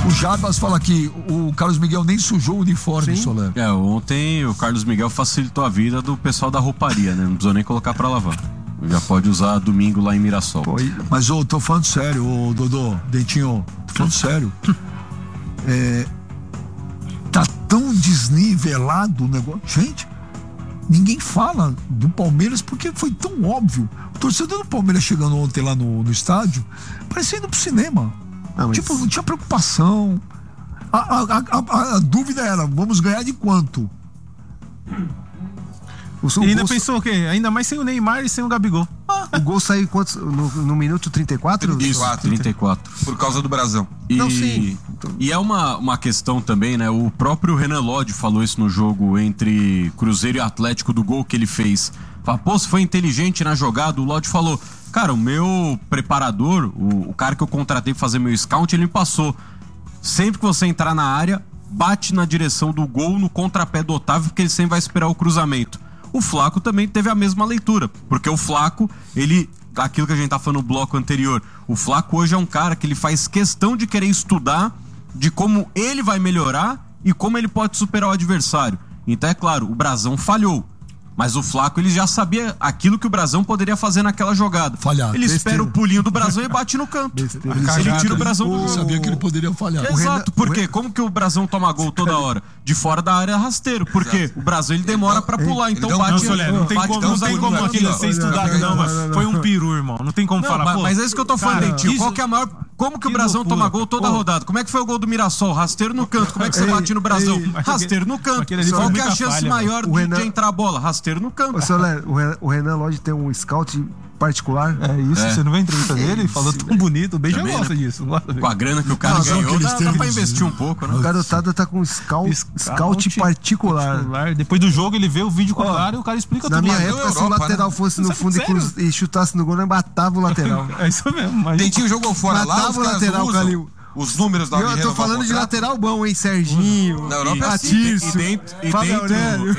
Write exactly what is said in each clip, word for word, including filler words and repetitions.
O Jarbas fala que o Carlos Miguel nem sujou o uniforme, Soler. É, ontem o Carlos Miguel facilitou a vida do pessoal da rouparia, né? Não precisou nem colocar pra lavar. Já pode usar domingo lá em Mirassol. Pô, mas eu tô falando sério, ô Dodô, Dentinho, tô falando sério. É, tá tão desnivelado o negócio. Gente, ninguém fala do Palmeiras porque foi tão óbvio. O torcedor do Palmeiras chegando ontem lá no, no estádio, parecia indo pro cinema. Ah, mas... Tipo, não tinha preocupação. A, a, a, a, a dúvida era, vamos ganhar de quanto? O, o e ainda gol... pensou o quê? Ainda mais sem o Neymar e sem o Gabigol. Ah. O gol saiu quantos, no, no minuto trinta e quatro? Isso, trinta e quatro. Por causa do Brasão. E, Não, sim. E é uma, uma questão também, né? O próprio Renan Lodge falou isso no jogo entre Cruzeiro e Atlético, do gol que ele fez. Fala, pô, se foi inteligente na jogada, o Lodge falou, cara, o meu preparador, o, o cara que eu contratei pra fazer meu scout, ele me passou. Sempre que você entrar na área, bate na direção do gol no contrapé do Otávio, porque ele sempre vai esperar o cruzamento. O Flaco também teve a mesma leitura, porque o Flaco, ele, aquilo que a gente tá falando no bloco anterior, o Flaco hoje é um cara que ele faz questão de querer estudar de como ele vai melhorar e como ele pode superar o adversário. Então é claro, o Brasão falhou, mas o Flaco, ele já sabia aquilo que o Brasão poderia fazer naquela jogada. Falhar. Ele Besteira. espera o pulinho do Brasão e bate no canto. Besteira. Ele tira o Brasão do Ele jogo. sabia que ele poderia falhar. Exato, porque como que o Brasão toma gol toda hora? De fora da área rasteiro, porque o Brasão ele demora pra pular, então não, bate. Soler, não tem como, não tem como aquilo ser estudado, não, mano. Foi um peru, irmão. Não tem como não, falar. Mas, pô, mas é isso que eu tô falando, cara, Dentinho. isso... Qual que é a maior. Como que o Brasão loucura. Toma gol toda Pô. rodada? Como é que foi o gol do Mirassol? Rasteiro no canto. Como é que você bate no Brasão? Rasteiro no canto. Qual que é a chance falha, maior de, Renan... de entrar a bola? Rasteiro no canto. Ô, Soler, o Renan Lodge tem um scout particular. É isso, é. Você não vê a entrevista é dele? Ele falou tão bonito. O Beijo gosta né? disso. Gosta com a grana que o cara não, ganhou, dá, dá pra investir um pouco, né? O garotado tá com um scout, scout, scout particular. particular. Depois do jogo ele vê o vídeo com o cara e o cara explica na tudo. Na minha época, se o lateral né? fosse no fundo e, e chutasse no gol, não matava o lateral. É isso mesmo. Mas... Dentinho jogou fora matava lá, o lateral, Calil. Os números da Eu tô falando de lateral bom, hein? Serginho, Atício, Fábio Aurélio,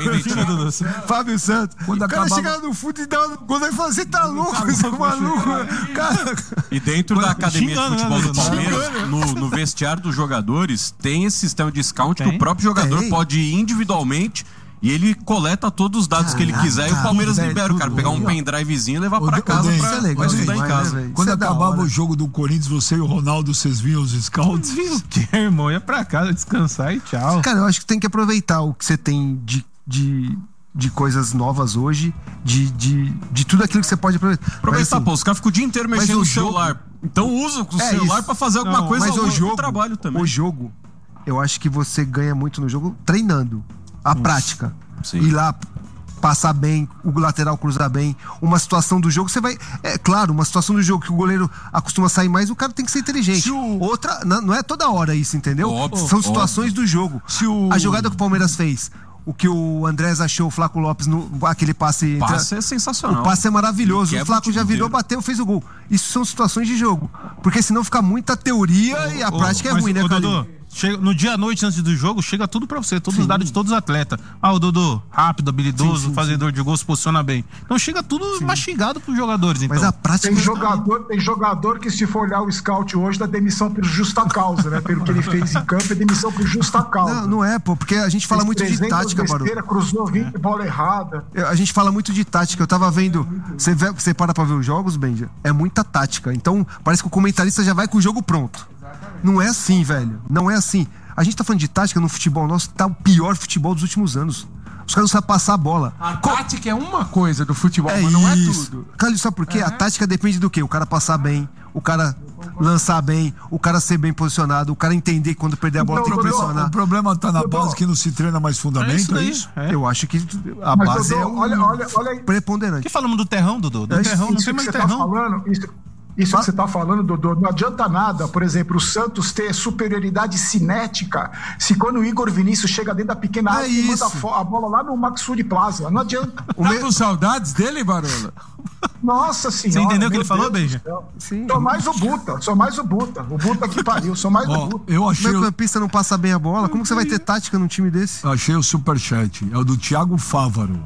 Fábio Santos. Quando o cara acabava... chegava no fundo e dava. Quando ele fala, você tá louco, esse maluco. Cara... E dentro Quando... da academia Xingando, de futebol né, do Palmeiras, no, no vestiário dos jogadores, tem esse sistema de scout tem? que o próprio jogador tem. pode ir individualmente. E ele coleta todos os dados Caraca, que ele quiser e o Palmeiras velho, libera o cara. Pegar um pendrivezinho e levar pra casa pra, é legal, pra estudar hein, em casa. Né, Quando acabava o jogo do Corinthians, você e o Ronaldo, vocês viam os scouts? Viu o que, irmão? Ia pra casa descansar e tchau. Cara, eu acho que tem que aproveitar o que você tem de, de, de coisas novas hoje, de, de, de tudo aquilo que você pode aproveitar. Aproveitar, assim, pô, os caras ficam o dia inteiro mexendo no jogo... celular. Então usa o é celular isso. pra fazer alguma Não, coisa mas o jogo, trabalho também. O jogo, eu acho que você ganha muito no jogo treinando. A Uf, prática. Sim. Ir lá, passar bem, o lateral cruzar bem, uma situação do jogo, você vai, é claro, uma situação do jogo que o goleiro acostuma sair mais, o cara tem que ser inteligente. O... Outra, não, não é toda hora isso, entendeu? Óbvio, São situações óbvio. do jogo. Se o... A jogada que o Palmeiras fez, o que o Andrés achou, o Flaco Lopes, no, aquele passe... O passe é sensacional. O passe é maravilhoso, o Flaco já virou, bateu, fez o gol. Isso são situações de jogo, porque senão fica muita teoria ô, e a ô, prática é ruim, né, Dodô? Chega, no dia à noite, antes do jogo, chega tudo pra você, todos sim. os dados de todos os atletas. Ah, o Dodô, rápido, habilidoso, sim, sim, fazedor sim. de gol, se posiciona bem. Então chega tudo sim. mastigado pros jogadores. Então. Mas a prática tem jogador, tem jogador que, se for olhar o scout hoje, dá demissão por justa causa, né? Pelo que ele fez em campo, é demissão por justa causa. Não, não é, pô, porque a gente fala muito de tática, Barulho. Cruzou vinte bola errada. A gente fala muito de tática. Eu tava vendo. Você, vê, você para pra ver os jogos, Benja? É muita tática. Então, parece que o comentarista já vai com o jogo pronto. Não é assim, velho. Não é assim. A gente tá falando de tática no futebol nosso, tá o pior futebol dos últimos anos. Os caras não sabem passar a bola. A Co... tática é uma coisa do futebol, é mas não isso. é tudo. Cara, sabe por quê? É. A tática depende do quê? O cara passar bem, o cara lançar bem, o cara ser bem posicionado, o cara entender que quando perder a bola então, tem que pressionar. O problema tá na base que não se treina mais fundamento, é isso? É isso? É. Eu acho que a mas, base Dodô, é um olha, olha, olha preponderante. Que falamos do terrão, Dodô? Do é terrão, isso, não tem mais você terrão. Tá falando, isso... Isso que você está falando, Dodô, não adianta nada, por exemplo, o Santos ter superioridade cinética se quando o Igor Vinícius chega dentro da pequena área e manda a bola lá no Maxud Plaza. Não adianta. Tá me... com saudades dele, Barola? Nossa senhora. Você entendeu o que ele falou, Benja? Sou mais o Buta, sou mais o Buta. O Buta que pariu, sou mais oh, o Buta. Eu achei. O campista não passa bem a bola, como que você vai ter tática num time desse? Eu achei o superchat, é o do Thiago Fávaro.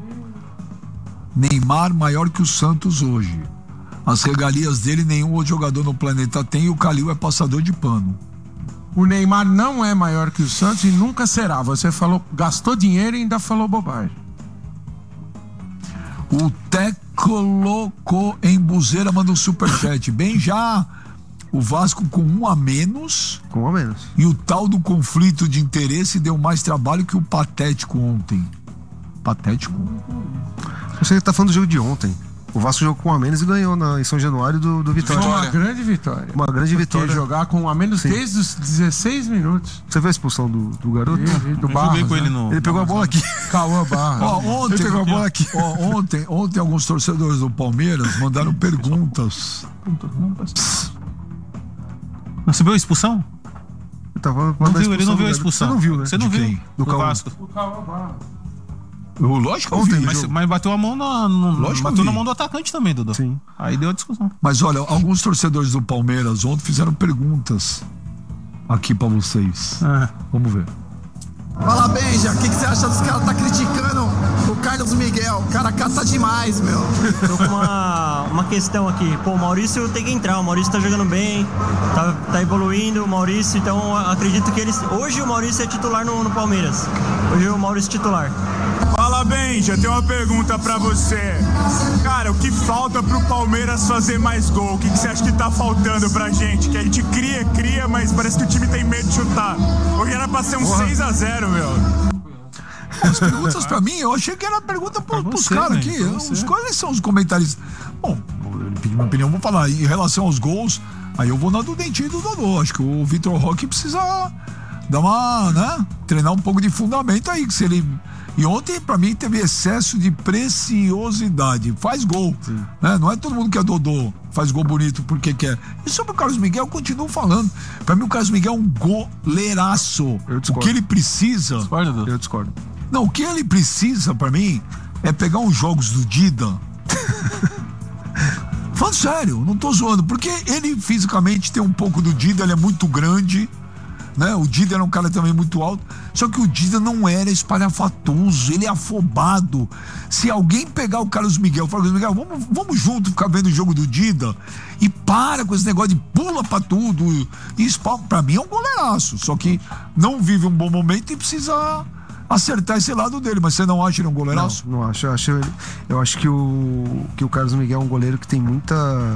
Neymar maior que o Santos hoje. As regalias dele nenhum outro jogador no planeta tem e o Calil é passador de pano. O Neymar não é maior que o Santos e nunca será. Você falou, gastou dinheiro e ainda falou bobagem. O Tecoloco em Buzeira manda um superchat. Bem já o Vasco com um a menos. Com um a menos. E o tal do conflito de interesse deu mais trabalho que o patético ontem. Patético? Você tá falando do jogo de ontem. O Vasco jogou com um a menos e ganhou na, em São Januário do, do Vitória. Foi uma grande vitória. Uma grande Porque vitória. jogar com um a menos Sim. desde os dezesseis minutos. Você viu a expulsão do, do garoto? E, e do Eu Barros, joguei com né? ele no. Ele pegou a bola aqui. Cauã Barros. Ó, ontem, Ele pegou a bola aqui. ó, ontem, ontem alguns torcedores do Palmeiras mandaram perguntas. Você viu a expulsão? Ele, tava Não mandando viu, ele não do viu a garoto. expulsão. Você não viu, né? Você não De viu? quem? Do Do Cauã. Vasco. O Cauã Barros. Eu, lógico que eu Ontem, vi. Mas, mas bateu a mão na, no, Lógico que eu bateu vi. na mão do atacante também, Dudu. Sim. Aí deu a discussão. Mas olha, alguns torcedores do Palmeiras ontem fizeram perguntas aqui pra vocês. É. Vamos ver. Fala, Benja, o que, que você acha dos caras tá criticando o Carlos Miguel? O cara cata demais, meu. Tô com uma, uma questão aqui. Pô, o Maurício tem que entrar. O Maurício tá jogando bem, tá, tá evoluindo o Maurício. Então acredito que eles. Hoje o Maurício é titular no, no Palmeiras. Hoje o Maurício é titular. Fala, Benja, tenho uma pergunta pra você. Cara, o que falta pro Palmeiras fazer mais gol? O que, que você acha que tá faltando pra gente? Que a gente cria, cria, mas parece que o time tem medo de chutar. Hoje era pra ser um seis a zero, meu. As perguntas pra mim, eu achei que era pergunta pro, Pra pros você, caras né? aqui. Pra Os você. quais são os comentaristas? Bom, ele pediu minha opinião, vou falar. Em relação aos gols, aí eu vou na do Dentinho e do Dodô. Acho que o Vitor Roque precisa dar uma, né? Treinar um pouco de fundamento aí, que se ele. E ontem, pra mim, teve excesso de preciosidade. Faz gol, né? Não é todo mundo que é Dodô, faz gol bonito porque quer. E sobre o Carlos Miguel, eu continuo falando. Pra mim, o Carlos Miguel é um goleiraço. Eu O discordo. que ele precisa... Discorda, Dudu? Eu discordo. Não, o que ele precisa, pra mim, é pegar uns jogos do Dida. Falando sério, não tô zoando, porque ele fisicamente tem um pouco do Dida, ele é muito grande, né? O Dida era um cara também muito alto, só que o Dida não era espalhafatoso, ele é afobado. Se alguém pegar o Carlos Miguel, fala, Miguel, vamos, vamos junto ficar vendo o jogo do Dida e para com esse negócio de pula pra tudo. Isso pra, pra mim é um goleiraço, só que não vive um bom momento e precisa acertar esse lado dele. Mas você não acha ele um goleiraço? Não, não acho. Eu acho, ele- eu acho que, o, que o Carlos Miguel é um goleiro que tem muita.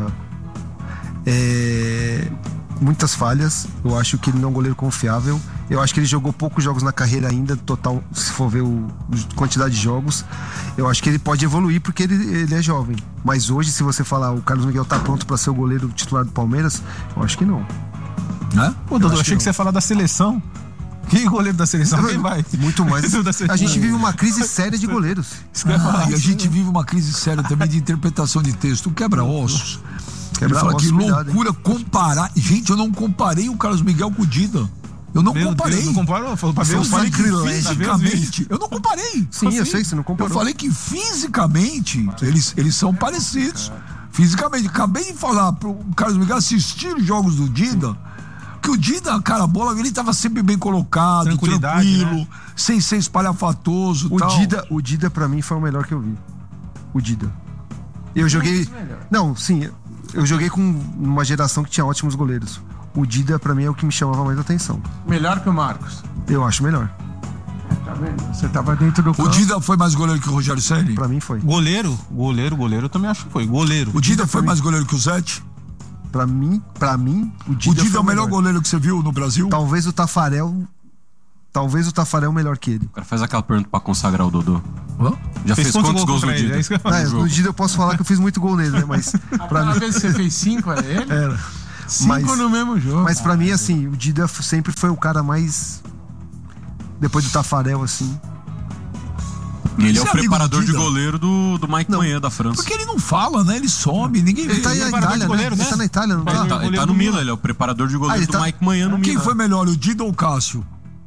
é, muitas falhas. Eu acho que ele não é um goleiro confiável. Eu acho que ele jogou poucos jogos na carreira ainda, total, se for ver o, a quantidade de jogos. Eu acho que ele pode evoluir porque ele, ele é jovem. Mas hoje, se você falar o Carlos Miguel tá pronto pra ser o goleiro titular do Palmeiras, eu acho que não. Né? Pô, Dudu, acho achei que que você ia falar da seleção. Quem é goleiro da seleção? Quem vai? Muito mais. Da seleção. A gente vive uma crise séria de goleiros. Isso que eu ia falar. Ah, e a gente vive uma crise séria também de interpretação de texto. Quebra ossos. Ele fala ossos, que cuidado, hein? loucura comparar. Gente, eu não comparei o Carlos Miguel com o Dida. Eu não Meu comparei. Deus, não comparou? Falou pra ver Eu os falei que sacrilégio. fisicamente. Eu não comparei. Sim, eu Assim? sei que você não Eu comparou. falei que fisicamente eles, eles são parecidos. Fisicamente. Acabei de falar pro Carlos Miguel assistir os jogos do Dida. Que o Dida, cara, a bola, ele tava sempre bem colocado, Tranquilidade, tranquilo, né? sem ser espalhafatoso. O tal. Dida, o Dida pra mim foi o melhor que eu vi. O Dida. Eu joguei. Não, sim, eu joguei com uma geração que tinha ótimos goleiros. O Dida pra mim é o que me chamava mais atenção. Melhor que o Marcos. Eu acho melhor. Tá vendo? Você tava dentro do O campo. Dida foi mais goleiro que o Rogério Ceni? Pra mim foi. Goleiro, goleiro, goleiro, eu também acho que foi. Goleiro. O Dida foi mais goleiro que o Zete? Pra mim, pra mim, o Dida, O Dida foi é o melhor goleiro que você viu no Brasil? Talvez o Tafarel. Talvez o Tafarel melhor que ele. O cara faz aquela pergunta pra consagrar o Dodô. Hã? Já fez, quantos gols no contra ele? Dida? É isso que eu ia falar. É, jogo. no Dida eu posso falar que eu fiz muito gol nele, né? Mas pra Aquela mim. vez que você fez cinco, era ele? Era. Cinco Mas- no mesmo jogo. Mas pra mim, assim, o Dida f- sempre foi o cara mais. Depois do Tafarel, assim. E ele é Você o é amigo preparador do de Dida? goleiro do, do Mike Manhã da França. Porque ele não fala, né? Ele some, ninguém vê. Ele tá aí na preparador de Itália, né? goleiro, Ele né? tá na Itália, não Ele tá? Ele tá, ele goleiro tá do no Milan. Milan, ele é o preparador de goleiro Ah, ele do tá- Mike Manhã no Quem Milan. foi melhor, o Dida ou o Cássio?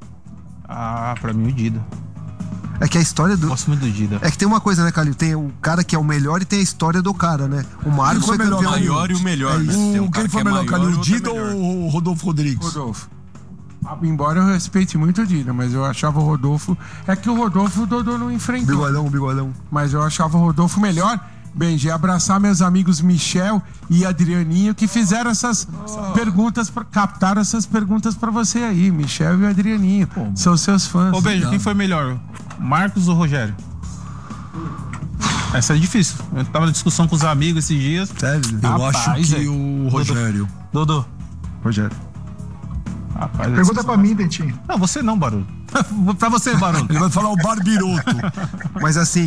Ah, pra mim o Dida. É que a história do. Gosto muito do Dida. É que tem uma coisa, né, Calil? Tem o cara que é o melhor e tem a história do cara, né? O Marcos foi foi melhor, O campeão. maior e o melhor, né? Tem um O, cara quem foi que é melhor, maior Calil? e O outro é Dida melhor. ou o Rodolfo Rodrigues? Rodolfo. Ah, embora eu respeite muito o Dida, mas eu achava o Rodolfo. É que o Rodolfo o Dodô não enfrentou. Bigodão, bigodão. Mas eu achava o Rodolfo melhor. Benji, abraçar meus amigos Michel e Adrianinho que fizeram essas oh. perguntas, pra, captaram essas perguntas pra você aí. Michel e Adrianinho. Pô, são seus fãs. Ô, Benji, quem foi melhor? Marcos ou Rogério? Essa é difícil. Eu tava na discussão com os amigos esses dias. Sério? Eu Rapaz, acho que é. o Rogério. Dodô. Rogério. Rapaz, pergunta pra mim, Dentinho. Não, você não, Barulho. Pra você, Barulho. Ele vai falar o Barbiroto. Mas assim...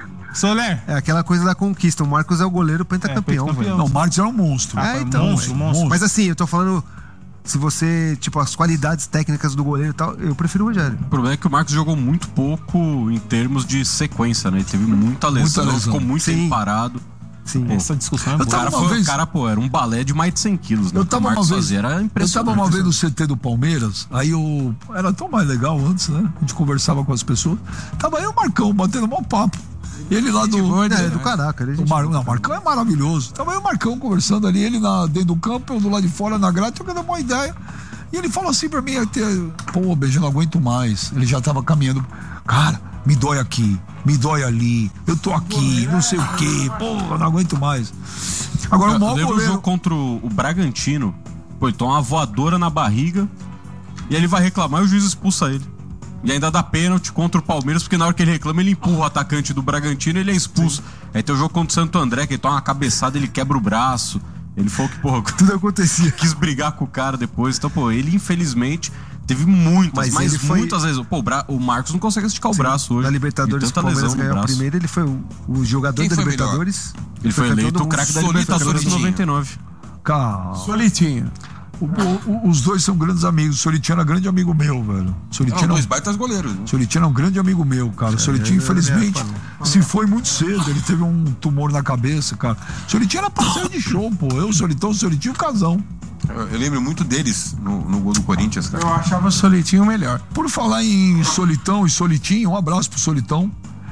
Soler. É aquela coisa da conquista. O Marcos é o goleiro pentacampeão, é, velho. Não, o Marcos é um monstro. É, então. Monstro, monstro. Mas assim, eu tô falando... Se você, tipo, as qualidades técnicas do goleiro e tal, eu prefiro o Rogério. O problema é que o Marcos jogou muito pouco em termos de sequência, né? Ele teve muita lesão, muita lesão. Ficou muito tempo parado. Sim. Pô, essa discussão é o cara, foi, vez... o cara, pô, era um balé de mais de cem quilos, né? Eu tava, uma vez, era eu tava uma vez no C T do Palmeiras, aí eu... Era tão mais legal antes, né? A gente conversava com as pessoas. Tava aí o Marcão batendo um papo. Ele lá do... Boa, né? É, do caraca. Ele o Mar... Não, o Marcão é maravilhoso. Tava aí o Marcão conversando ali, ele na... dentro do campo, eu do lado de fora, na grade, trocando uma ideia. E ele falou assim pra mim, pô, Beijo, eu não aguento mais. Ele já tava caminhando. Cara, me dói aqui, me dói ali, eu tô aqui, não sei o quê, pô, eu não aguento mais. Agora, o maior goleiro... goleiro... o jogo contra o Bragantino, pô, ele toma uma voadora na barriga e ele vai reclamar e o juiz expulsa ele. E ainda dá pênalti contra o Palmeiras, porque na hora que ele reclama, ele empurra o atacante do Bragantino e ele é expulso. Sim. Aí tem o jogo contra o Santo André, que ele toma uma cabeçada, ele quebra o braço. Ele falou que, porra, tudo acontecia. Quis brigar com o cara depois. Então, pô, ele infelizmente teve muitas, mas, mas foi... muitas vezes. Pô, o, bra... o Marcos não consegue esticar Sim, o braço hoje. Na Libertadores, o Palmeiras ganhou a primeira, ele foi o, o jogador Quem da Libertadores. Melhor? Ele foi, foi eleito o craque da Libertadores em noventa e nove. Calma. Solitinho. O, o, os dois são grandes amigos. O Solitinho era grande amigo meu, velho. Solitinho não, dois baitas goleiros. O Solitinho é um grande amigo meu, cara. O Solitinho, infelizmente, se foi muito cedo. Ele teve um tumor na cabeça, cara. O Solitinho era parceiro de show, pô. Eu, o Solitão, o Solitinho e o Casão. Eu, eu lembro muito deles no, no gol do Corinthians, cara. Eu achava o Solitinho melhor. Por falar em Solitão e Solitinho, um abraço pro Solitão.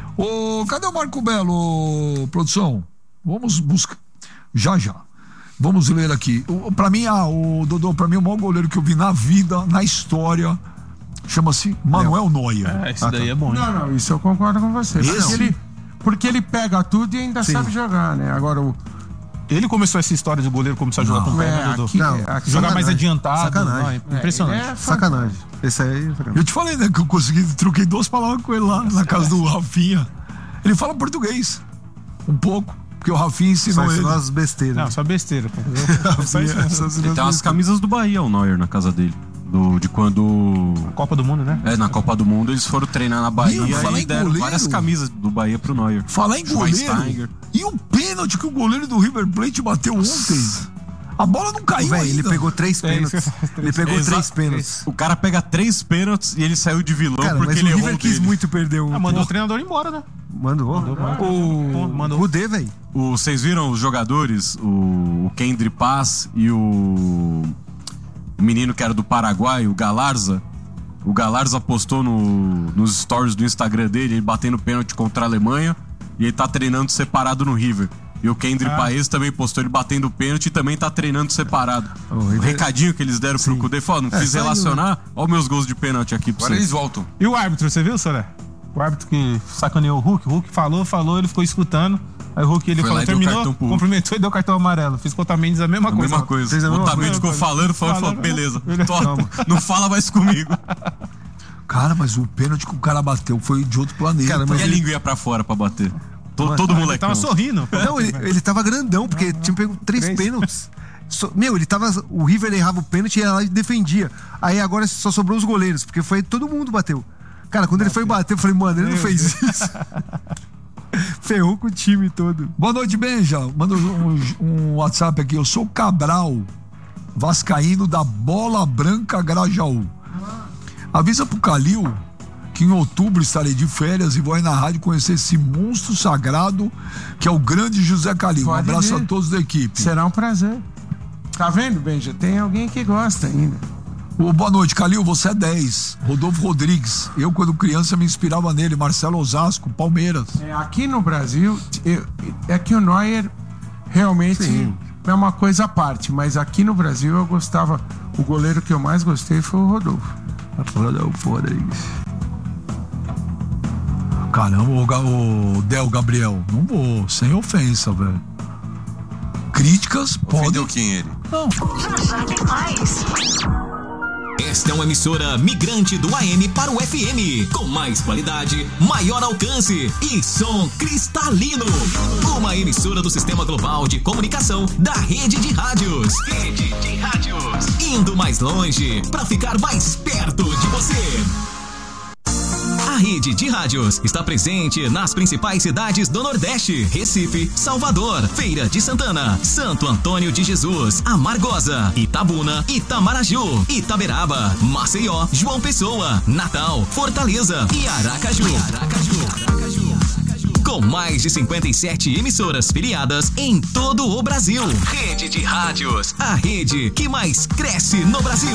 Ô, cadê o Marco Belo, produção? Vamos buscar. Já, já. Vamos ler aqui. O, pra mim, ah, o Dodô, pra mim, o maior goleiro que eu vi na vida, na história, chama-se Manuel Neuer. É, esse ah, daí tá. é bom. Não, não, isso eu concordo com você. Porque ele, porque ele pega tudo e ainda Sim. sabe jogar, né? Agora, o... ele começou essa história de goleiro começar a jogar com o pé, é, Dodô. aqui, não, é, aqui, jogar mais adiantado. Sacanagem. Não, é impressionante. É, é sacanagem. Esse aí é sacanagem. Eu te falei, né, que eu consegui, troquei duas palavras com ele lá, na casa do Rafinha. Ele fala português. Um pouco. Porque o Rafinha ensinou só ele. Só as besteiras. Não, só besteira. Pô. Ele tem umas camisas do Bahia, o Neuer, na casa dele. Do, de quando... Na Copa do Mundo, né? É, na Copa do Mundo eles foram treinar na Bahia e deram goleiro, várias camisas do Bahia pro Neuer. Falar em goleiro. E o pênalti que o goleiro do River Plate bateu ontem. A bola não caiu Véi, ainda. Ele pegou três pênaltis. Ele pegou Exato. três pênaltis. O cara pega três pênaltis e ele saiu de vilão cara, porque mas ele o River errou quis dele. muito perder um. Ah, mandou o treinador embora, né? Mandou. Mandou, mandou. O mandou. Rudê, velho. Vocês viram os jogadores? O, o Kendry Paz e o... o menino que era do Paraguai, o Galarza. O Galarza postou no, nos stories do Instagram dele, ele batendo pênalti contra a Alemanha. E ele tá treinando separado no River. E o Kendry ah. Paes também postou ele batendo pênalti e também tá treinando separado. Oh, o River... recadinho que eles deram Sim. pro Cudê, falou, não é, quis relacionar, olha os meus gols de pênalti aqui pra Agora vocês. eles voltam. E o árbitro, você viu, Soré? O árbitro que sacaneou o Hulk, o Hulk falou, falou, ele ficou escutando. Aí o Hulk, ele Foi falou, terminou, cumprimentou e deu cartão amarelo. Fiz com o Otamendi a mesma a coisa. mesma coisa. O Otamendi ficou falando, falando, falou, beleza, toma, não fala mais comigo. Cara, mas o pênalti que o cara bateu foi de outro planeta. Cara, mas e ele... a língua ia pra fora pra bater? Todo, todo moleque. Ele tava sorrindo. Não, ele, ele tava grandão, porque não, não. tinha pego três, três. pênaltis. So, meu, ele tava. O River errava o pênalti e ela defendia. Aí agora só sobrou os goleiros, porque foi todo mundo bateu. Cara, quando bateu. ele foi bater, eu falei, mano, ele não fez isso. Ferrou com o time todo. Boa noite, Benja. Manda um, um WhatsApp aqui. Eu sou Cabral, vascaíno da Bola Branca Grajaú. Avisa pro Calil que em outubro estarei de férias e vou aí na rádio conhecer esse monstro sagrado que é o grande José Calil. Um abraço a todos da equipe. Será um prazer. Tá vendo, Benja? Tem alguém que gosta ainda. Oh, boa noite, Calil, você é dez. Rodolfo Rodrigues. Eu, quando criança, me inspirava nele. Marcelo Osasco, Palmeiras. É, aqui no Brasil, eu, é que o Neuer realmente Sim. é uma coisa à parte, mas aqui no Brasil eu gostava. O goleiro que eu mais gostei foi o Rodolfo. Rodolfo Rodrigues. Caramba, o, Ga- o Del Gabriel, não vou, sem ofensa, velho. Críticas podem... Ofendeu quem ele? Não. Esta é uma emissora migrante do A M para o F M, com mais qualidade, maior alcance e som cristalino. Uma emissora do Sistema Global de Comunicação da Rede de Rádios. Rede de Rádios. Indo mais longe para ficar mais perto de você. A Rede de Rádios está presente nas principais cidades do Nordeste: Recife, Salvador, Feira de Santana, Santo Antônio de Jesus, Amargosa, Itabuna, Itamaraju, Itaberaba, Maceió, João Pessoa, Natal, Fortaleza e Aracaju. Aracaju. Com mais de cinquenta e sete emissoras filiadas em todo o Brasil. Rede de Rádios, a rede que mais cresce no Brasil.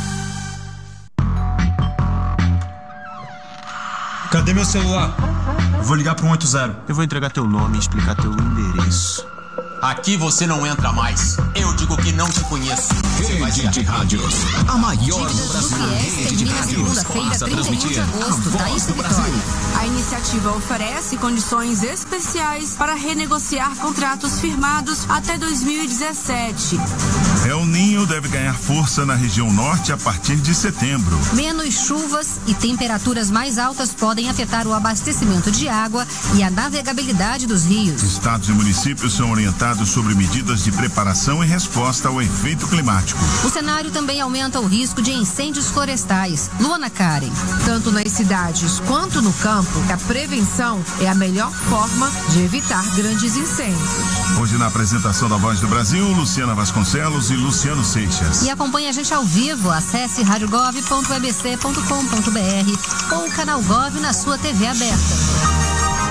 Cadê meu celular? Vou ligar pro um oito zero. Eu vou entregar teu nome e explicar teu endereço. Aqui você não entra mais. Eu digo que não te conheço. Rede de Rádios, a maior no Brasil. Rede de Rádios passa a transmitir a voz do Brasil. A iniciativa oferece condições especiais para renegociar contratos firmados até dois mil e dezessete. El Ninho deve ganhar força na região norte a partir de setembro. Menos chuvas e temperaturas mais altas podem afetar o abastecimento de água e a navegabilidade dos rios. Estados e municípios são orientados sobre medidas de preparação e resposta ao efeito climático. O cenário também aumenta o risco de incêndios florestais. Luana Karen. Tanto nas cidades quanto no campo, a prevenção é a melhor forma de evitar grandes incêndios. Hoje, na apresentação da Voz do Brasil, Luciana Vasconcelos e Luciano Seixas. E acompanhe a gente ao vivo. Acesse rádio gov ponto e b c ponto com ponto b r ou o canal Gov na sua T V aberta.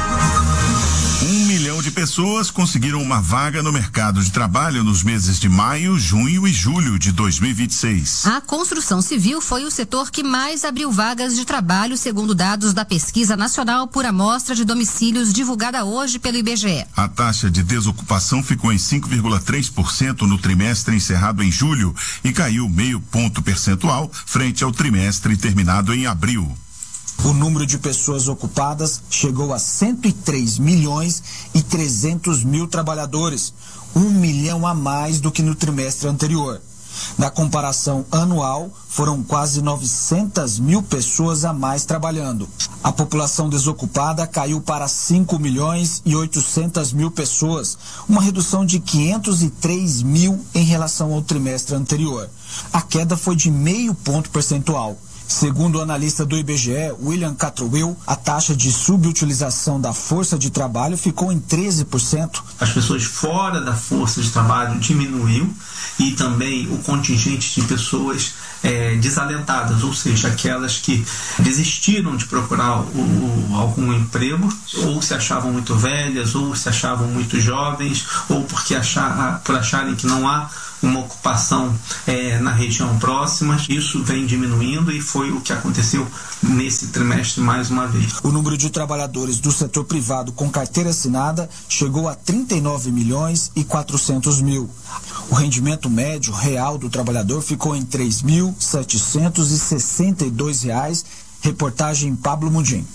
Um milhão de pessoas conseguiram uma vaga no mercado de trabalho nos meses de maio, junho e julho de dois mil e vinte e seis. A construção civil foi o setor que mais abriu vagas de trabalho, segundo dados da Pesquisa Nacional por Amostra de Domicílios, divulgada hoje pelo I B G E. A taxa de desocupação ficou em cinco vírgula três por cento no trimestre encerrado em julho e caiu meio ponto percentual frente ao trimestre terminado em abril. O número de pessoas ocupadas chegou a cento e três milhões e trezentos mil trabalhadores, um milhão a mais do que no trimestre anterior. Na comparação anual, foram quase novecentas mil pessoas a mais trabalhando. A população desocupada caiu para cinco milhões e oitocentas mil pessoas, uma redução de quinhentos e três mil em relação ao trimestre anterior. A queda foi de meio ponto percentual. Segundo o analista do I B G E, William Catruel, a taxa de subutilização da força de trabalho ficou em treze por cento. As pessoas fora da força de trabalho diminuiu e também o contingente de pessoas é, desalentadas, ou seja, aquelas que desistiram de procurar o, o, algum emprego, ou se achavam muito velhas, ou se achavam muito jovens, ou porque achar, por acharem que não há uma ocupação é, na região próxima. Isso vem diminuindo e foi o que aconteceu nesse trimestre mais uma vez. O número de trabalhadores do setor privado com carteira assinada chegou a trinta e nove milhões e quatrocentos mil. O rendimento médio real do trabalhador ficou em três mil setecentos e sessenta e dois reais. Reportagem Pablo Mudim.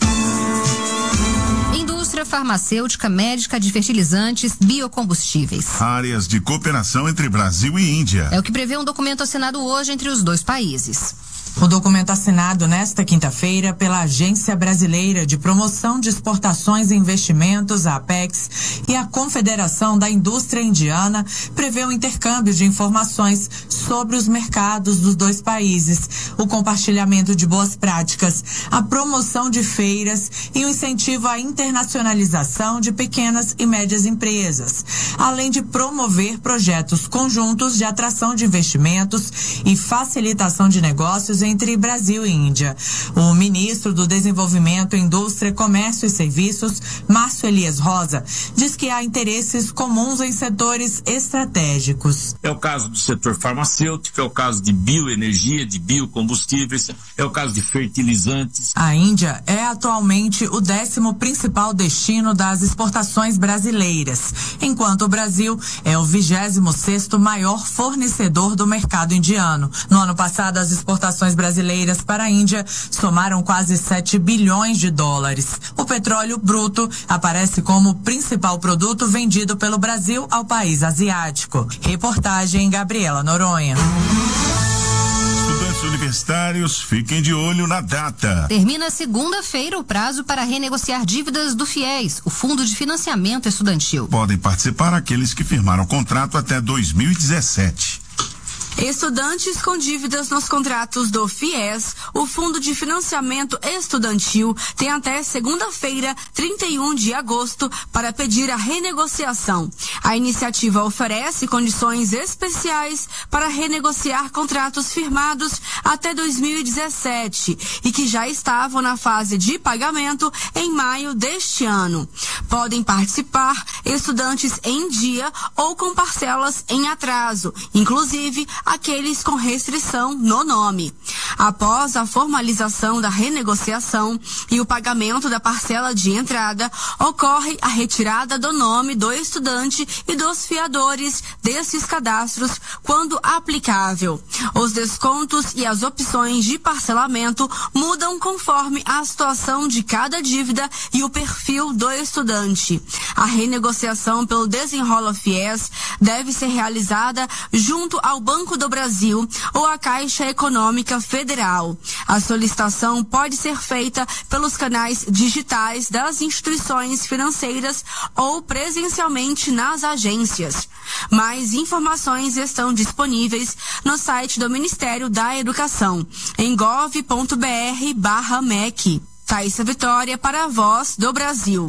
Indústria farmacêutica, médica, de fertilizantes, biocombustíveis. Áreas de cooperação entre Brasil e Índia. É o que prevê um documento assinado hoje entre os dois países. O documento assinado nesta quinta-feira pela Agência Brasileira de Promoção de Exportações e Investimentos, a APEX, e a Confederação da Indústria Indiana prevê o intercâmbio de informações sobre os mercados dos dois países, o compartilhamento de boas práticas, a promoção de feiras e o incentivo à internacionalização de pequenas e médias empresas, além de promover projetos conjuntos de atração de investimentos e facilitação de negócios entre Brasil e Índia. O ministro do Desenvolvimento, Indústria, Comércio e Serviços, Márcio Elias Rosa, diz que há interesses comuns em setores estratégicos. É o caso do setor farmacêutico, é o caso de bioenergia, de biocombustíveis, é o caso de fertilizantes. A Índia é atualmente o décimo principal destino das exportações brasileiras, enquanto o Brasil é o vigésimo sexto maior fornecedor do mercado indiano. No ano passado, as exportações brasileiras para a Índia somaram quase sete bilhões de dólares. O petróleo bruto aparece como o principal produto vendido pelo Brasil ao país asiático. Reportagem Gabriela Noronha. Estudantes universitários, fiquem de olho na data. Termina segunda-feira o prazo para renegociar dívidas do FIES, o Fundo de Financiamento Estudantil. Podem participar aqueles que firmaram contrato até dois mil e dezessete. Estudantes com dívidas nos contratos do FIES, o Fundo de Financiamento Estudantil, tem até segunda-feira, trinta e um de agosto, para pedir a renegociação. A iniciativa oferece condições especiais para renegociar contratos firmados até dois mil e dezessete e que já estavam na fase de pagamento em maio deste ano. Podem participar estudantes em dia ou com parcelas em atraso, inclusive aqueles com restrição no nome. Após a formalização da renegociação e o pagamento da parcela de entrada, ocorre a retirada do nome do estudante e dos fiadores desses cadastros quando aplicável. Os descontos e as opções de parcelamento mudam conforme a situação de cada dívida e o perfil do estudante. A renegociação pelo Desenrola FIES deve ser realizada junto ao Banco do Brasil ou a Caixa Econômica Federal. A solicitação pode ser feita pelos canais digitais das instituições financeiras ou presencialmente nas agências. Mais informações estão disponíveis no site do Ministério da Educação, em gov ponto br barra M E C. Thaísa Vitória para a Voz do Brasil.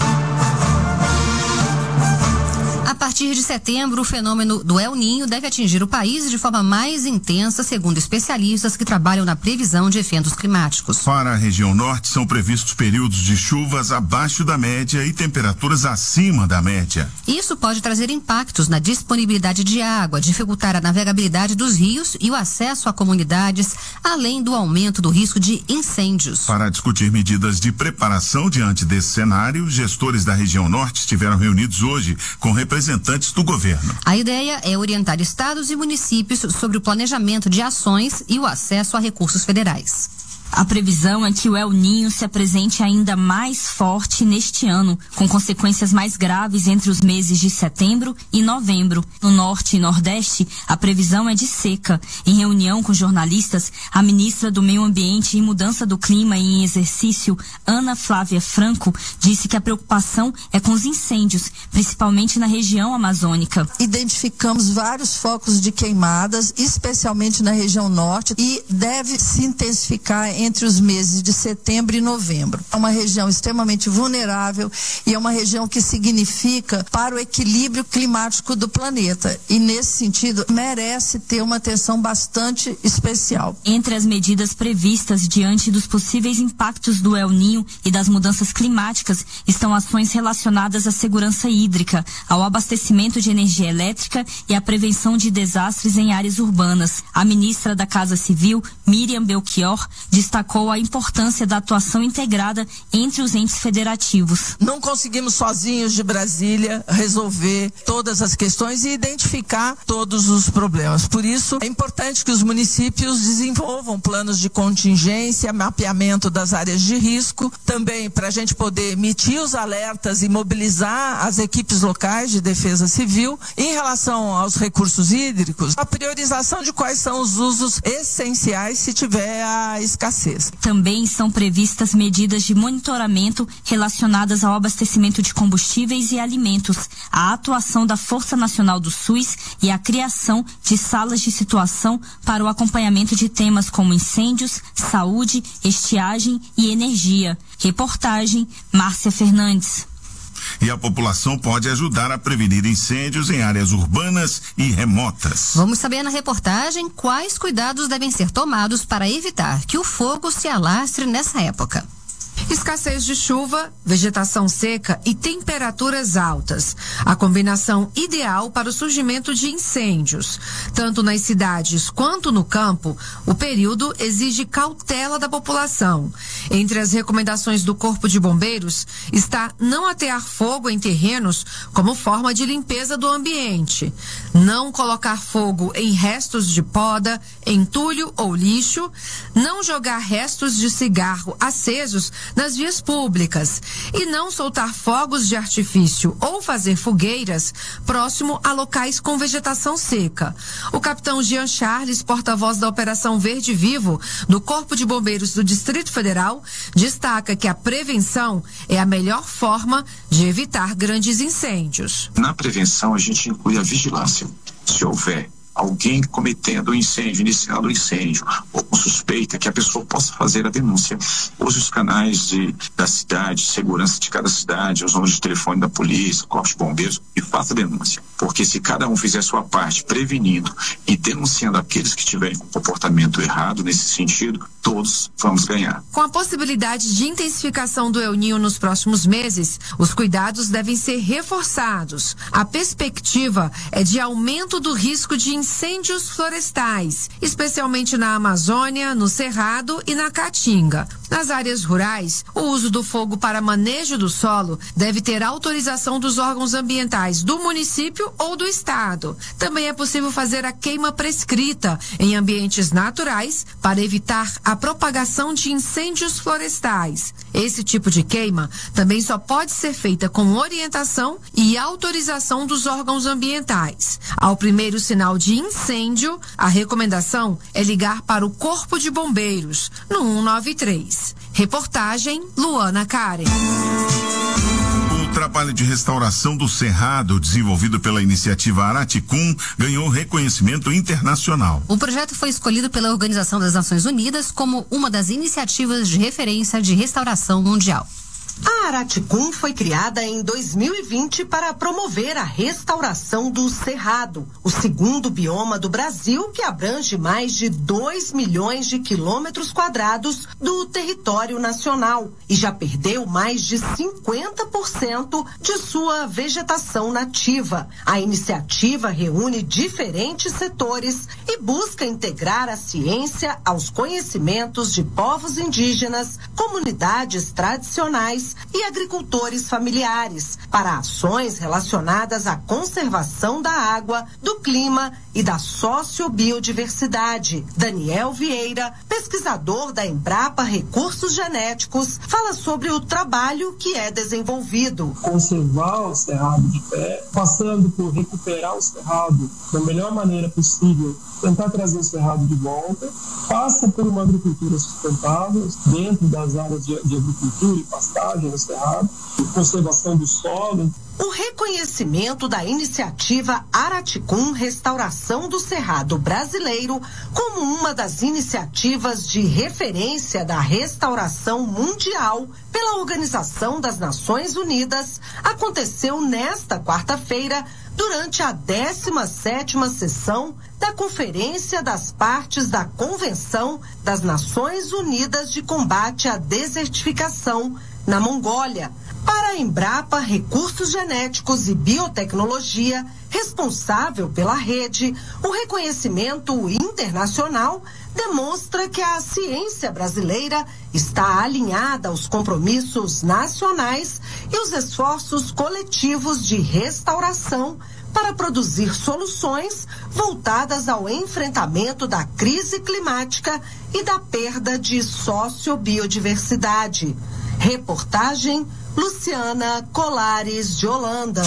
A partir de setembro, o fenômeno do El Ninho deve atingir o país de forma mais intensa, segundo especialistas que trabalham na previsão de eventos climáticos. Para a região norte, são previstos períodos de chuvas abaixo da média e temperaturas acima da média. Isso pode trazer impactos na disponibilidade de água, dificultar a navegabilidade dos rios e o acesso a comunidades, além do aumento do risco de incêndios. Para discutir medidas de preparação diante desse cenário, gestores da região norte estiveram reunidos hoje com representantes representantes do governo. A ideia é orientar estados e municípios sobre o planejamento de ações e o acesso a recursos federais. A previsão é que o El Ninho se apresente ainda mais forte neste ano, com consequências mais graves entre os meses de setembro e novembro. No norte e nordeste, a previsão é de seca. Em reunião com jornalistas, a ministra do Meio Ambiente e Mudança do Clima em exercício, Ana Flávia Franco, disse que a preocupação é com os incêndios, principalmente na região amazônica. Identificamos vários focos de queimadas, especialmente na região norte, e deve se intensificar entre os meses de setembro e novembro. É uma região extremamente vulnerável e é uma região que significa para o equilíbrio climático do planeta e, nesse sentido, merece ter uma atenção bastante especial. Entre as medidas previstas diante dos possíveis impactos do El Ninho e das mudanças climáticas estão ações relacionadas à segurança hídrica, ao abastecimento de energia elétrica e à prevenção de desastres em áreas urbanas. A ministra da Casa Civil, Miriam Belchior, destacou a importância da atuação integrada entre os entes federativos. Não conseguimos sozinhos de Brasília resolver todas as questões e identificar todos os problemas. Por isso, é importante que os municípios desenvolvam planos de contingência, mapeamento das áreas de risco, também para a gente poder emitir os alertas e mobilizar as equipes locais de defesa civil. Em relação aos recursos hídricos, a priorização de quais são os usos essenciais se tiver a escassez. Também são previstas medidas de monitoramento relacionadas ao abastecimento de combustíveis e alimentos, a atuação da Força Nacional do SUS e a criação de salas de situação para o acompanhamento de temas como incêndios, saúde, estiagem e energia. Reportagem, Márcia Fernandes. E a população pode ajudar a prevenir incêndios em áreas urbanas e remotas. Vamos saber na reportagem quais cuidados devem ser tomados para evitar que o fogo se alastre nessa época. Escassez de chuva, vegetação seca e temperaturas altas. A combinação ideal para o surgimento de incêndios. Tanto nas cidades quanto no campo, o período exige cautela da população. Entre as recomendações do Corpo de Bombeiros está não atear fogo em terrenos como forma de limpeza do ambiente, não colocar fogo em restos de poda, entulho ou lixo, não jogar restos de cigarro acesos nas vias públicas e não soltar fogos de artifício ou fazer fogueiras próximo a locais com vegetação seca. O capitão Jean Charles, porta-voz da Operação Verde Vivo do Corpo de Bombeiros do Distrito Federal, destaca que a prevenção é a melhor forma de evitar grandes incêndios. Na prevenção, a gente inclui a vigilância. Se houver alguém cometendo um incêndio, iniciando um incêndio, ou com suspeita, que a pessoa possa fazer a denúncia. Use os canais de, da cidade, segurança de cada cidade, os números de telefone da polícia, corpo de bombeiros, e faça a denúncia. Porque se cada um fizer a sua parte, prevenindo e denunciando aqueles que tiverem com comportamento errado nesse sentido, todos vamos ganhar. Com a possibilidade de intensificação do El Niño nos próximos meses, os cuidados devem ser reforçados. A perspectiva é de aumento do risco de incêndios florestais, especialmente na Amazônia, no Cerrado e na Caatinga. Nas áreas rurais, o uso do fogo para manejo do solo deve ter autorização dos órgãos ambientais do município ou do estado. Também é possível fazer a queima prescrita em ambientes naturais para evitar a propagação de incêndios florestais. Esse tipo de queima também só pode ser feita com orientação e autorização dos órgãos ambientais. Ao primeiro sinal de incêndio, a recomendação é ligar para o Corpo de Bombeiros no um nove três. Reportagem Luana Karen. O trabalho de restauração do Cerrado, desenvolvido pela iniciativa Araticum, ganhou reconhecimento internacional. O projeto foi escolhido pela Organização das Nações Unidas como uma das iniciativas de referência de restauração mundial. A Araticum foi criada em dois mil e vinte para promover a restauração do Cerrado, o segundo bioma do Brasil que abrange mais de dois milhões de quilômetros quadrados do território nacional e já perdeu mais de cinquenta por cento de sua vegetação nativa. A iniciativa reúne diferentes setores e busca integrar a ciência aos conhecimentos de povos indígenas, comunidades tradicionais e agricultores familiares para ações relacionadas à conservação da água, do clima e da sociobiodiversidade. Daniel Vieira, pesquisador da Embrapa Recursos Genéticos, fala sobre o trabalho que é desenvolvido. Conservar o cerrado de pé, passando por recuperar o cerrado da melhor maneira possível, tentar trazer o cerrado de volta, passa por uma agricultura sustentável dentro das áreas de, de agricultura e pastagem no cerrado, conservação do solo. O reconhecimento da iniciativa Araticum Restauração do Cerrado Brasileiro como uma das iniciativas de referência da restauração mundial pela Organização das Nações Unidas aconteceu nesta quarta-feira durante a décima sétima sessão da Conferência das Partes da Convenção das Nações Unidas de Combate à Desertificação na Mongólia. Para a Embrapa Recursos Genéticos e Biotecnologia, responsável pela rede, o reconhecimento internacional demonstra que a ciência brasileira está alinhada aos compromissos nacionais e os esforços coletivos de restauração para produzir soluções voltadas ao enfrentamento da crise climática e da perda de sociobiodiversidade. Reportagem Luciana Colares de Holanda.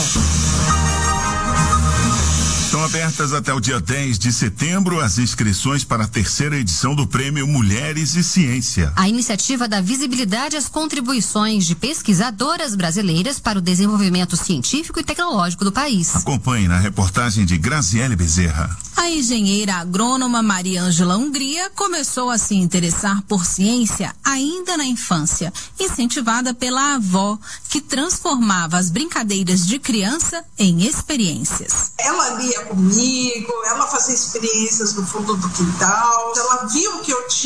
Estão abertas até o dia dez de setembro as inscrições para a terceira edição do Prêmio Mulheres e Ciência. A iniciativa dá visibilidade às contribuições de pesquisadoras brasileiras para o desenvolvimento científico e tecnológico do país. Acompanhe na reportagem de Graziele Bezerra. A engenheira agrônoma Maria Ângela Hungria começou a se interessar por ciência ainda na infância, incentivada pela avó, que transformava as brincadeiras de criança em experiências. Ela lia comigo, ela fazia experiências no fundo do quintal, ela viu que eu tinha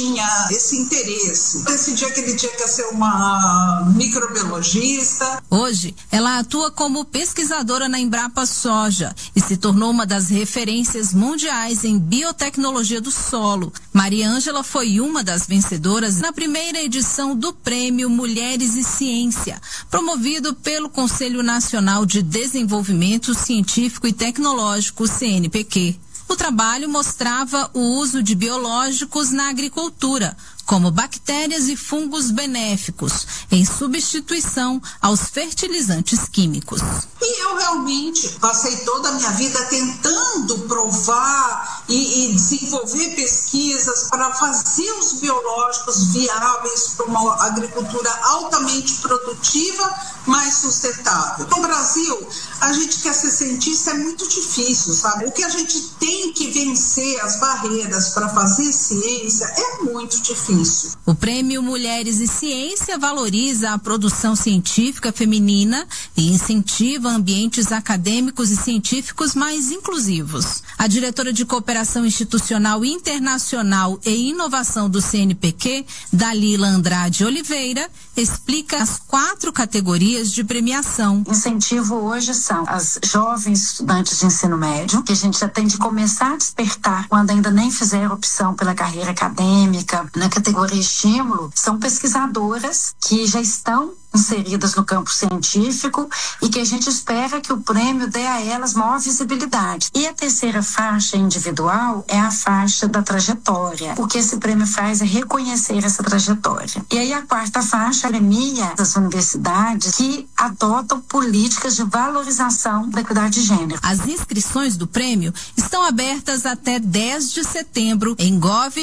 tinha esse interesse. Decidia que ele tinha que ser uma microbiologista. Hoje, ela atua como pesquisadora na Embrapa Soja e se tornou uma das referências mundiais em biotecnologia do solo. Maria Ângela foi uma das vencedoras na primeira edição do Prêmio Mulheres e Ciência, promovido pelo Conselho Nacional de Desenvolvimento Científico e Tecnológico, C N P Q. O trabalho mostrava o uso de biológicos na agricultura, como bactérias e fungos benéficos, em substituição aos fertilizantes químicos. E eu realmente passei toda a minha vida tentando provar e, e desenvolver pesquisas para fazer os biológicos viáveis para uma agricultura altamente produtiva, mais sustentável. No Brasil, a gente quer ser cientista, é muito difícil, sabe? O que a gente tem que vencer, as barreiras para fazer ciência, é muito difícil. O Prêmio Mulheres e Ciência valoriza a produção científica feminina e incentiva ambientes acadêmicos e científicos mais inclusivos. A diretora de Cooperação Institucional Internacional e Inovação do C N P Q, Dalila Andrade Oliveira, explica as quatro categorias de premiação. Incentivo hoje são as jovens estudantes de ensino médio, que a gente já tem de começar a despertar quando ainda nem fizeram opção pela carreira acadêmica. Na categoria estímulo, são pesquisadoras que já estão inseridas no campo científico e que a gente espera que o prêmio dê a elas maior visibilidade. E a terceira faixa individual é a faixa da trajetória. O que esse prêmio faz é reconhecer essa trajetória. E aí a quarta faixa premia as universidades que adotam políticas de valorização da equidade de gênero. As inscrições do prêmio estão abertas até dez de setembro em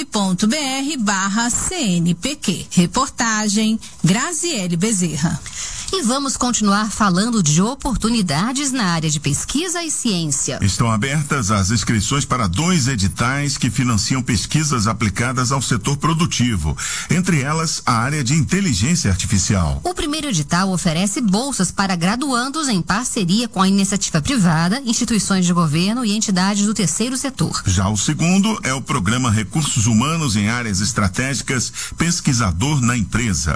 gov.br barra CNPq. Reportagem Graziele Bezerra. E vamos continuar falando de oportunidades na área de pesquisa e ciência. Estão abertas as inscrições para dois editais que financiam pesquisas aplicadas ao setor produtivo, entre elas a área de inteligência artificial. O primeiro edital oferece bolsas para graduandos em parceria com a iniciativa privada, instituições de governo e entidades do terceiro setor. Já o segundo é o programa Recursos Humanos em Áreas Estratégicas, Pesquisador na Empresa.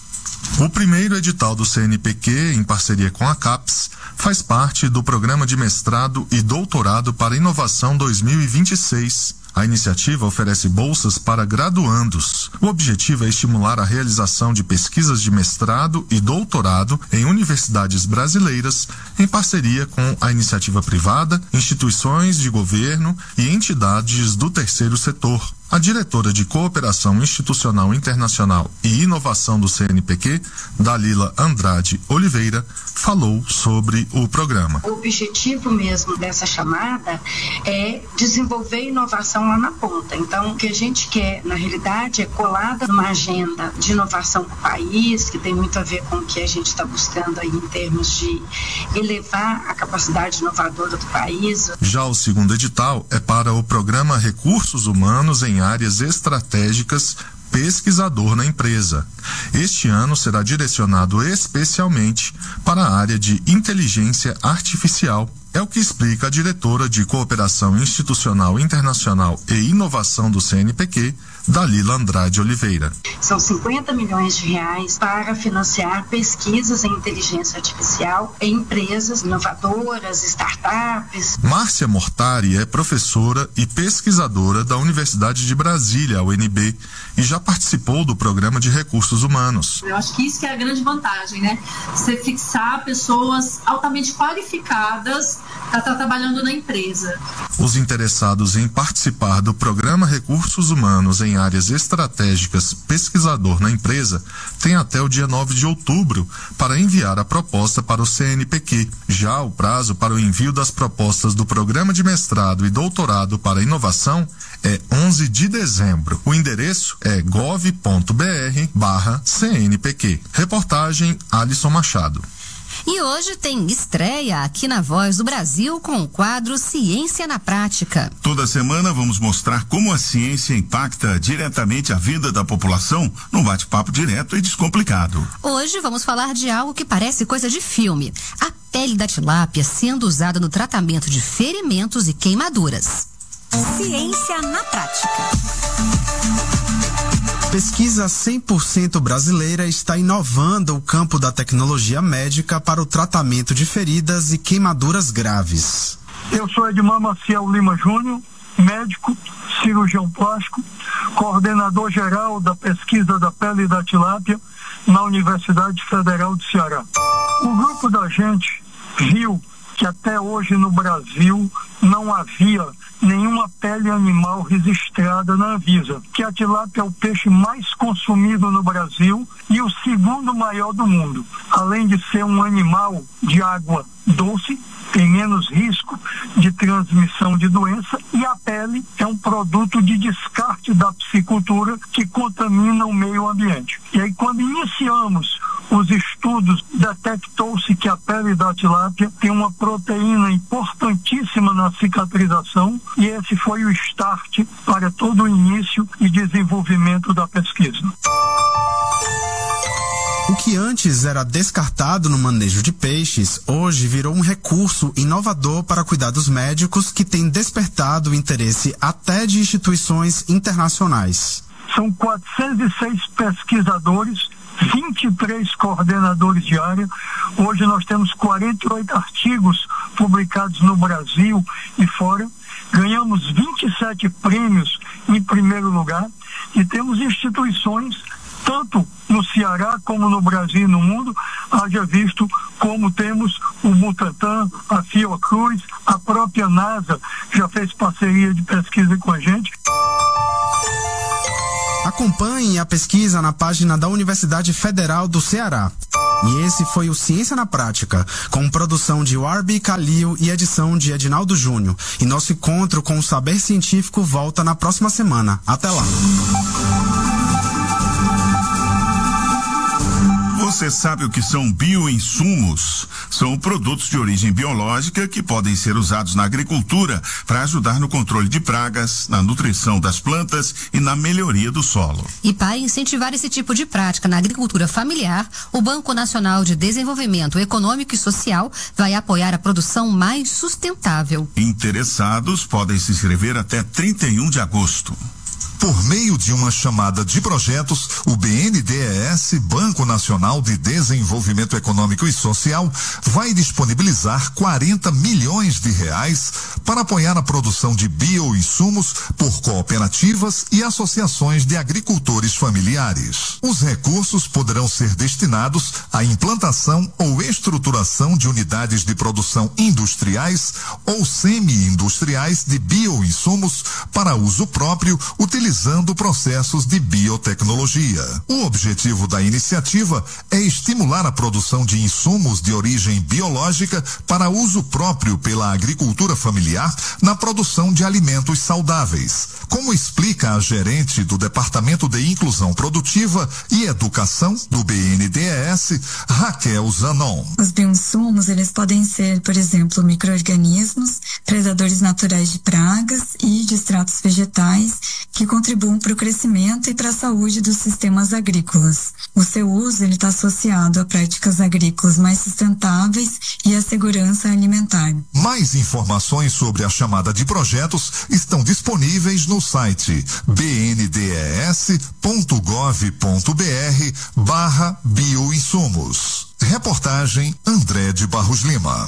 O primeiro edital do C N P Q, em parceria com a CAPES, faz parte do Programa de Mestrado e Doutorado para Inovação dois mil e vinte e seis. A iniciativa oferece bolsas para graduandos. O objetivo é estimular a realização de pesquisas de mestrado e doutorado em universidades brasileiras, em parceria com a iniciativa privada, instituições de governo e entidades do terceiro setor. A diretora de Cooperação Institucional Internacional e Inovação do C N P Q, Dalila Andrade Oliveira, falou sobre o programa. O objetivo mesmo dessa chamada é desenvolver inovação lá na ponta. Então, o que a gente quer, na realidade, é colada numa agenda de inovação para o país, que tem muito a ver com o que a gente está buscando aí em termos de elevar a capacidade inovadora do país. Já o segundo edital é para o programa Recursos Humanos em Áreas Estratégicas, Pesquisador na Empresa. Este ano será direcionado especialmente para a área de inteligência artificial. É o que explica a diretora de Cooperação Institucional Internacional e Inovação do C N P Q, Dalila Andrade Oliveira. São cinquenta milhões de reais para financiar pesquisas em inteligência artificial em empresas inovadoras, startups. Márcia Mortari é professora e pesquisadora da Universidade de Brasília, U N B, e já participou do programa de recursos humanos. Eu acho que isso que é a grande vantagem, né? Você fixar pessoas altamente qualificadas para estar trabalhando na empresa. Os interessados em participar do programa Recursos Humanos em Áreas Estratégicas Pesquisador na Empresa têm até o dia nove de outubro para enviar a proposta para o C N P Q. Já o prazo para o envio das propostas do Programa de Mestrado e Doutorado para Inovação é onze de dezembro. O endereço é gov.br barra CNPq. Reportagem Alisson Machado. E hoje tem estreia aqui na Voz do Brasil com o quadro Ciência na Prática. Toda semana vamos mostrar como a ciência impacta diretamente a vida da população num bate-papo direto e descomplicado. Hoje vamos falar de algo que parece coisa de filme: a pele da tilápia sendo usada no tratamento de ferimentos e queimaduras. Ciência na Prática. Pesquisa cem por cento brasileira está inovando o campo da tecnologia médica para o tratamento de feridas e queimaduras graves. Eu sou Edmar Maciel Lima Júnior, médico, cirurgião plástico, coordenador geral da pesquisa da pele da tilápia na Universidade Federal de Ceará. O grupo da gente viu que até hoje no Brasil não havia nenhuma pele animal registrada na Anvisa, que a tilápia é o peixe mais consumido no Brasil e o segundo maior do mundo. Além de ser um animal de água doce, tem menos risco de transmissão de doença, e a pele é um produto de descarte da piscicultura que contamina o meio ambiente. E aí, quando iniciamos os estudos, detectou-se que a pele da tilápia tem uma proteína importantíssima na cicatrização, e esse foi o start para todo o início e desenvolvimento da pesquisa. O que antes era descartado no manejo de peixes, hoje virou um recurso inovador para cuidados médicos que tem despertado o interesse até de instituições internacionais. São quatrocentos e seis pesquisadores, vinte e três coordenadores de área. Hoje nós temos quarenta e oito artigos publicados no Brasil e fora. Ganhamos vinte e sete prêmios em primeiro lugar e temos instituições tanto no Ceará como no Brasil e no mundo, haja visto como temos o Butantan, a Fiocruz, a própria NASA já fez parceria de pesquisa com a gente. Acompanhe a pesquisa na página da Universidade Federal do Ceará. E esse foi o Ciência na Prática, com produção de Warby Calil e edição de Edinaldo Júnior. E nosso encontro com o saber científico volta na próxima semana. Até lá! Você sabe o que são bioinsumos? São produtos de origem biológica que podem ser usados na agricultura para ajudar no controle de pragas, na nutrição das plantas e na melhoria do solo. E para incentivar esse tipo de prática na agricultura familiar, o Banco Nacional de Desenvolvimento Econômico e Social vai apoiar a produção mais sustentável. Interessados podem se inscrever até trinta e um de agosto. Por meio de uma chamada de projetos, o B N D E S, Banco Nacional de Desenvolvimento Econômico e Social, vai disponibilizar quarenta milhões de reais para apoiar a produção de bioinsumos por cooperativas e associações de agricultores familiares. Os recursos poderão ser destinados à implantação ou estruturação de unidades de produção industriais ou semi-industriais de bioinsumos para uso próprio, utilizando processos de biotecnologia. O objetivo da iniciativa é estimular a produção de insumos de origem biológica para uso próprio pela agricultura familiar na produção de alimentos saudáveis, como explica a gerente do Departamento de Inclusão Produtiva e Educação do B N D E S, Raquel Zanon. Os bioinsumos, eles podem ser, por exemplo, micro-organismos, predadores naturais de pragas e de extratos vegetais que contribuem para o crescimento e para a saúde dos sistemas agrícolas. O seu uso está associado a práticas agrícolas mais sustentáveis e à segurança alimentar. Mais informações sobre a chamada de projetos estão disponíveis no site b n d e s ponto gov ponto b r barra bioinsumos. Reportagem André de Barros Lima.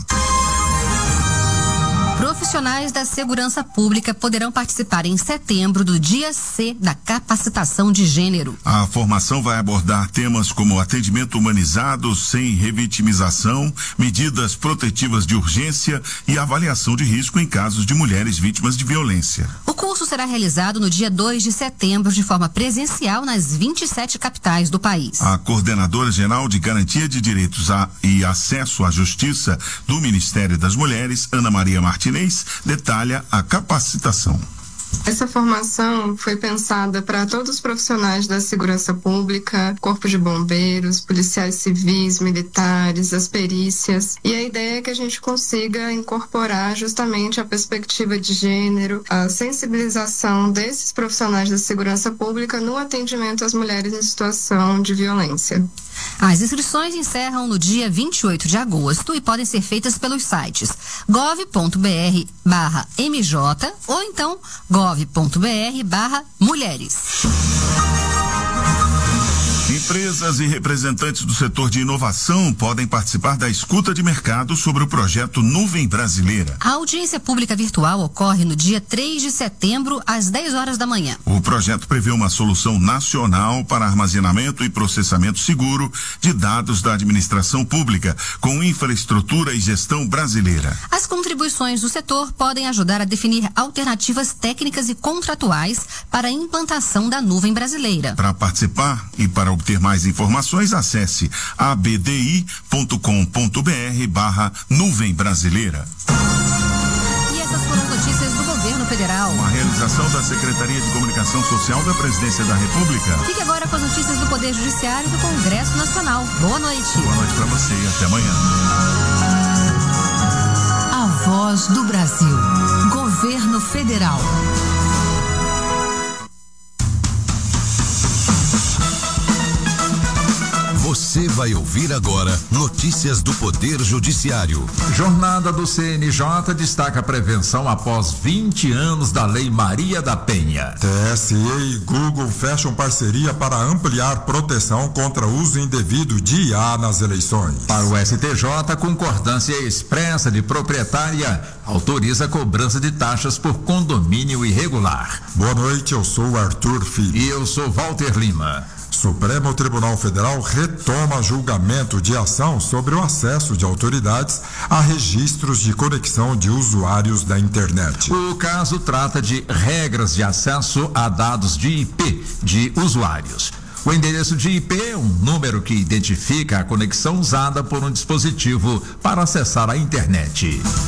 Profissionais da segurança pública poderão participar em setembro do Dia C da Capacitação de Gênero. A formação vai abordar temas como atendimento humanizado, sem revitimização, medidas protetivas de urgência e avaliação de risco em casos de mulheres vítimas de violência. O curso será realizado no dia dois de setembro de forma presencial nas vinte e sete capitais do país. A coordenadora geral de Garantia de Direitos a, e Acesso à Justiça do Ministério das Mulheres, Ana Maria Martinez, detalha a capacitação. Essa formação foi pensada para todos os profissionais da segurança pública, corpo de bombeiros, policiais civis, militares, as perícias. E a ideia é que a gente consiga incorporar justamente a perspectiva de gênero, a sensibilização desses profissionais da segurança pública no atendimento às mulheres em situação de violência. As inscrições encerram no dia vinte e oito de agosto e podem ser feitas pelos sites gov ponto b r barra m j ou então gov ponto b r barra mulheres. Empresas e representantes do setor de inovação podem participar da escuta de mercado sobre o projeto Nuvem Brasileira. A audiência pública virtual ocorre no dia três de setembro, às dez horas da manhã. O projeto prevê uma solução nacional para armazenamento e processamento seguro de dados da administração pública, com infraestrutura e gestão brasileira. As contribuições do setor podem ajudar a definir alternativas técnicas e contratuais para a implantação da nuvem brasileira. Para participar e para obter mais informações, acesse abdi ponto com ponto br barra nuvem brasileira. E essas foram notícias do governo federal. Uma realização da Secretaria de Comunicação Social da Presidência da República. Fique agora com as notícias do Poder Judiciário e do Congresso Nacional. Boa noite. Boa noite para você e até amanhã. A Voz do Brasil. Governo Federal. Você vai ouvir agora notícias do Poder Judiciário. Jornada do C N J destaca a prevenção após vinte anos da Lei Maria da Penha. T S E e Google fecham parceria para ampliar proteção contra uso indevido de I A nas eleições. Para o S T J, concordância expressa de proprietária autoriza a cobrança de taxas por condomínio irregular. Boa noite, eu sou o Arthur Filho. E eu sou Walter Lima. Supremo Tribunal Federal retoma julgamento de ação sobre o acesso de autoridades a registros de conexão de usuários da internet. O caso trata de regras de acesso a dados de I P de usuários. O endereço de I P é um número que identifica a conexão usada por um dispositivo para acessar a internet.